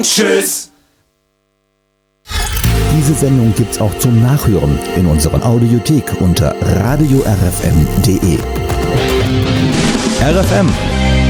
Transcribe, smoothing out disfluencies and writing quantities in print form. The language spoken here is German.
Tschüss! Diese Sendung gibt's auch zum Nachhören in unserer Audiothek unter radiorfm.de. RFM,